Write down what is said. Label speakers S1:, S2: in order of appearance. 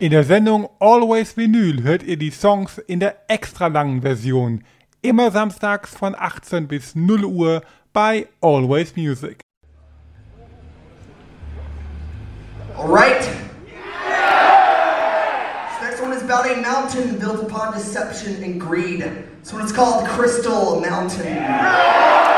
S1: In der Sendung Always Vinyl hört ihr die Songs in der extra langen Version. Immer samstags von 18 bis 0 Uhr bei Always Music.
S2: Alright. This next one is about a mountain built upon deception and greed. This one is called Crystal Mountain.